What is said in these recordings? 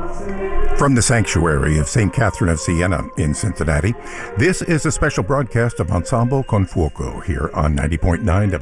From the sanctuary of St. Catherine of Siena in Cincinnati, this is a special broadcast of Ensemble Con Fuoco here on 90.9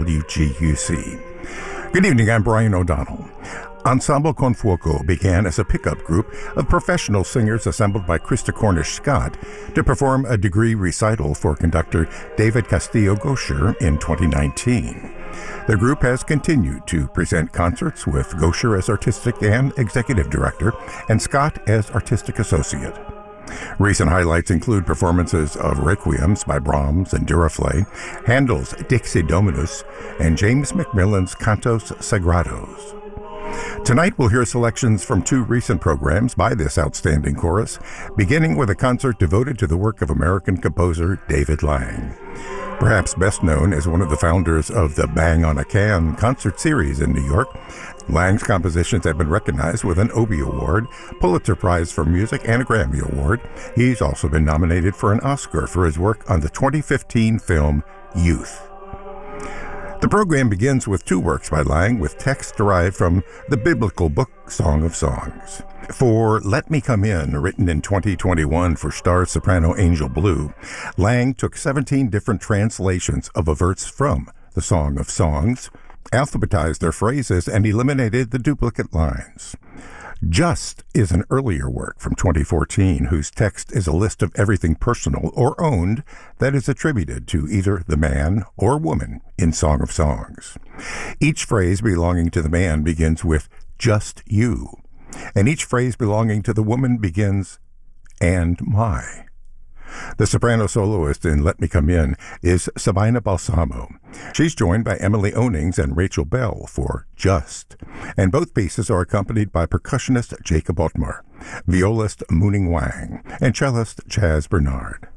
WGUC. Good evening, I'm Brian O'Donnell. Ensemble Con Fuoco began as a pickup group of professional singers assembled by Krista Cornish Scott to perform a degree recital for conductor David Castillo Gosher in 2019. The group has continued to present concerts with Gosher as artistic and executive director and Scott as artistic associate. Recent highlights include performances of Requiems by Brahms and Duraflé, Handel's Dixie Dominus, and James Macmillan's Cantos Sagrados. Tonight we'll hear selections from two recent programs by this outstanding chorus, beginning with a concert devoted to the work of American composer David Lang. Perhaps best known as one of the founders of the Bang on a Can concert series in New York, Lang's compositions have been recognized with an Obie Award, Pulitzer Prize for Music, and a Grammy Award. He's also been nominated for an Oscar for his work on the 2015 film Youth. The program begins with two works by Lang with texts derived from the biblical book Song of Songs. For Let Me Come In, written in 2021 for Starz soprano Angel Blue, Lang took 17 different translations of a verse from the Song of Songs, alphabetized their phrases, and eliminated the duplicate lines. Just is an earlier work from 2014 whose text is a list of everything personal or owned that is attributed to either the man or woman in Song of Songs. Each phrase belonging to the man begins with just you, and each phrase belonging to the woman begins and my. The soprano soloist in Let Me Come In is Sabina Balsamo. She's joined by Emily Onings and Rachel Bell for Just, and both pieces are accompanied by percussionist Jacob Ottmar, violist Mooning Wang, and cellist Chaz Bernard.